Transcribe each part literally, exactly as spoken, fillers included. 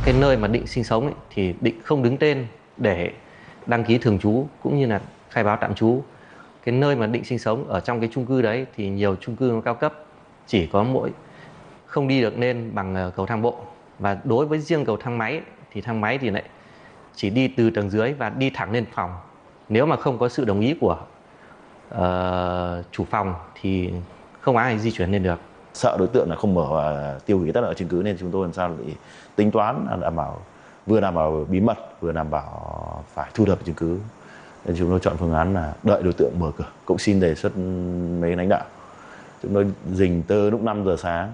cái nơi mà Định sinh sống ấy, thì Định không đứng tên để đăng ký thường trú cũng như là khai báo tạm trú. Cái nơi mà Định sinh sống ở trong cái chung cư đấy thì nhiều chung cư cao cấp chỉ có mỗi không đi được lên bằng cầu thang bộ, và đối với riêng cầu thang máy thì thang máy thì lại chỉ đi từ tầng dưới và đi thẳng lên phòng. Nếu mà không có sự đồng ý của uh, chủ phòng thì không ai di chuyển lên được. Sợ đối tượng là không mở và tiêu hủy tất cả chứng cứ nên chúng tôi làm sao để tính toán đảm bảo vừa đảm bảo bí mật vừa đảm bảo phải thu thập chứng cứ, nên chúng tôi chọn phương án là đợi đối tượng mở cửa. Cũng xin đề xuất mấy lãnh đạo, chúng tôi dình tơ lúc năm giờ sáng.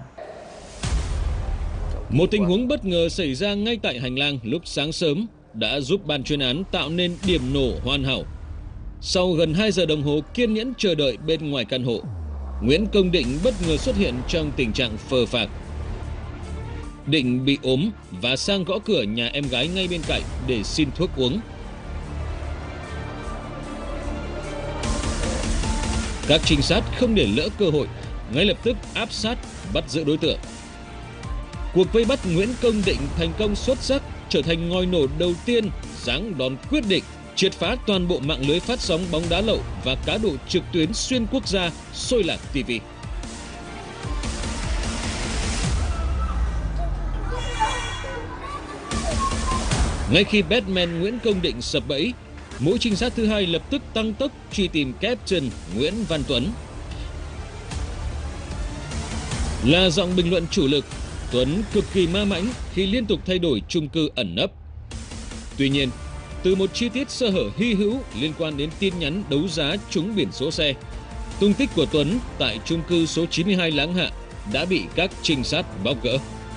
Một tình huống bất ngờ xảy ra ngay tại hành lang lúc sáng sớm đã giúp ban chuyên án tạo nên điểm nổ hoàn hảo. Sau gần hai giờ đồng hồ kiên nhẫn chờ đợi bên ngoài căn hộ, Nguyễn Công Định bất ngờ xuất hiện trong tình trạng phờ phạc. Định bị ốm và sang gõ cửa nhà em gái ngay bên cạnh để xin thuốc uống. Các trinh sát không để lỡ cơ hội, ngay lập tức áp sát bắt giữ đối tượng. Cuộc vây bắt Nguyễn Công Định thành công xuất sắc, trở thành ngòi nổ đầu tiên giáng đòn quyết định triệt phá toàn bộ mạng lưới phát sóng bóng đá lậu và cá độ trực tuyến xuyên quốc gia Xôi Lạc ti vi. Ngay khi Batman Nguyễn Công Định sập bẫy, mũi trinh sát thứ hai lập tức tăng tốc truy tìm Captain Nguyễn Văn Tuấn. Là giọng bình luận chủ lực, Tuấn cực kỳ ma mãnh khi liên tục thay đổi chung cư ẩn nấp. Tuy nhiên, từ một chi tiết sơ hở hy hữu liên quan đến tin nhắn đấu giá trúng biển số xe, tung tích của Tuấn tại chung cư số chín mươi hai Láng Hạ đã bị các trinh sát bóc gỡ.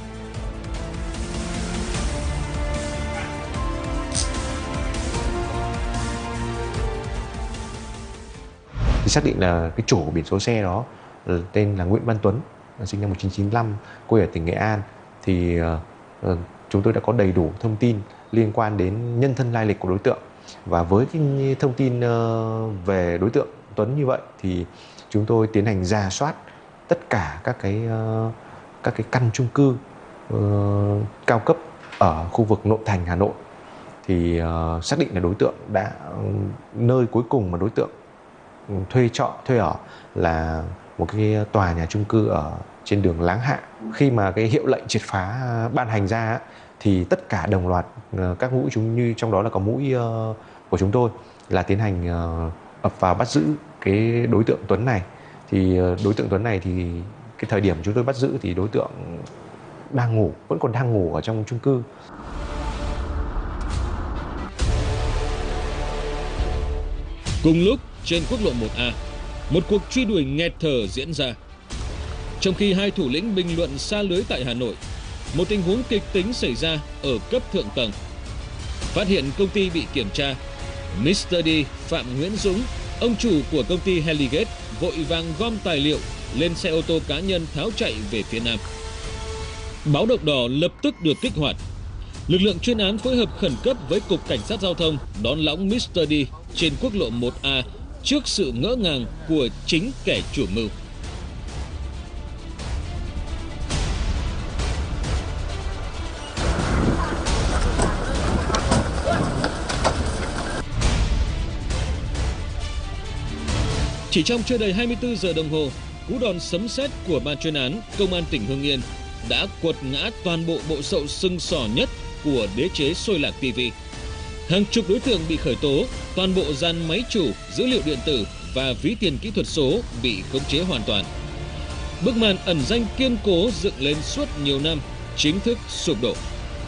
Thì xác định là cái chủ của biển số xe đó tên là Nguyễn Văn Tuấn, sinh năm một nghìn chín trăm chín mươi lăm, quê ở tỉnh Nghệ An. Thì uh, chúng tôi đã có đầy đủ thông tin liên quan đến nhân thân lai lịch của đối tượng. Và với cái thông tin uh, về đối tượng Tuấn như vậy thì chúng tôi tiến hành rà soát tất cả các cái uh, các cái căn chung cư uh, cao cấp ở khu vực nội thành Hà Nội. Thì uh, xác định là đối tượng đã uh, nơi cuối cùng mà đối tượng thuê trọ, thuê ở là một cái tòa nhà chung cư ở trên đường Láng Hạ. Khi mà cái hiệu lệnh triệt phá ban hành ra thì tất cả đồng loạt các mũi, chúng như trong đó là có mũi của chúng tôi, là tiến hành ập vào bắt giữ cái đối tượng Tuấn này. Thì đối tượng Tuấn này thì cái thời điểm chúng tôi bắt giữ thì đối tượng đang ngủ, vẫn còn đang ngủ ở trong chung cư. Cùng lúc trên quốc lộ một A, một cuộc truy đuổi nghẹt thở diễn ra. Trong khi hai thủ lĩnh bình luận xa lưới tại Hà Nội, một tình huống kịch tính xảy ra ở cấp thượng tầng. Phát hiện công ty bị kiểm tra, mít tơ D Phạm Nguyễn Dũng, ông chủ của công ty Heligate, vội vàng gom tài liệu lên xe ô tô cá nhân tháo chạy về phía nam. Báo động đỏ lập tức được kích hoạt. Lực lượng chuyên án phối hợp khẩn cấp với Cục Cảnh sát Giao thông đón lõng mít tơ D trên quốc lộ một A trước sự ngỡ ngàng của chính kẻ chủ mưu. Chỉ trong chưa đầy hai mươi tư giờ đồng hồ, cú đòn sấm sét của ban chuyên án Công an tỉnh Hưng Yên đã quật ngã toàn bộ bộ sậu sưng sỏ nhất của đế chế Xôi Lạc ti vi. Hàng chục đối tượng bị khởi tố, toàn bộ dàn máy chủ, dữ liệu điện tử và ví tiền kỹ thuật số bị khống chế hoàn toàn. Bức màn ẩn danh kiên cố dựng lên suốt nhiều năm chính thức sụp đổ.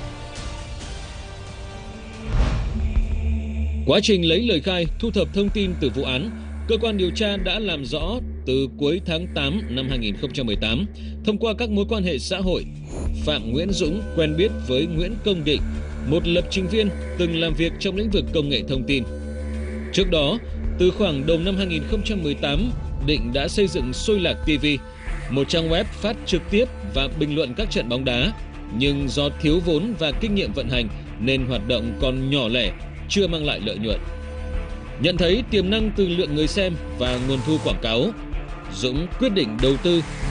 Quá trình lấy lời khai, thu thập thông tin từ vụ án, cơ quan điều tra đã làm rõ từ cuối tháng tám năm hai nghìn không trăm mười tám, thông qua các mối quan hệ xã hội, Phạm Nguyễn Dũng quen biết với Nguyễn Công Định, một lập trình viên từng làm việc trong lĩnh vực công nghệ thông tin. Trước đó, từ khoảng đầu năm hai nghìn không trăm mười tám, Định đã xây dựng Xôi Lạc ti vi, một trang web phát trực tiếp và bình luận các trận bóng đá, nhưng do thiếu vốn và kinh nghiệm vận hành nên hoạt động còn nhỏ lẻ, chưa mang lại lợi nhuận. Nhận thấy tiềm năng từ lượng người xem và nguồn thu quảng cáo, Dũng quyết định đầu tư